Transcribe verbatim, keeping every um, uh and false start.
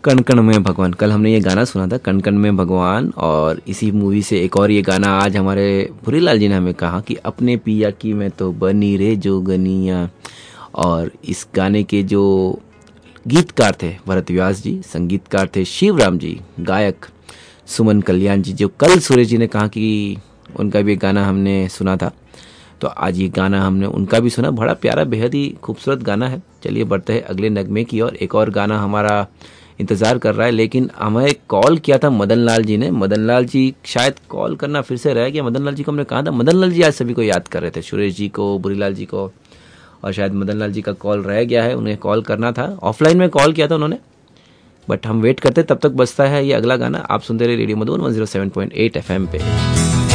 कण कण में भगवान, कल हमने ये गाना सुना था कण कण में भगवान, और इसी मूवी से एक और ये गाना आज हमारे भूरीलाल जी ने हमें कहा कि अपने पिया की मैं तो बनी रे जोगनिया। और इस गाने के जो गीतकार थे भरत व्यास जी, संगीतकार थे शिवराम जी, गायक सुमन कल्याण जी, जो कल सुरेश जी ने कहा कि उनका भी गाना हमने सुना था, तो आज ये गाना हमने उनका भी सुना। बड़ा प्यारा, बेहद ही खूबसूरत गाना है। चलिए बढ़ते हैं अगले नगमे की ओर। एक और गाना हमारा इंतज़ार कर रहा है, लेकिन हमें कॉल किया था मदन लाल जी ने। मदन लाल जी शायद कॉल करना फिर से रह गया। मदन लाल जी को हमने कहा था, मदन लाल जी आज सभी को याद कर रहे थे, सुरेश जी को, भूरीलाल जी को, और शायद मदन लाल जी का कॉल रह गया है। उन्हें कॉल करना था, ऑफलाइन में कॉल किया था उन्होंने, बट हम वेट करते। तब तक बजता है ये अगला गाना। आप सुनते रहे radio Madhuban one zero seven point eight F M पे।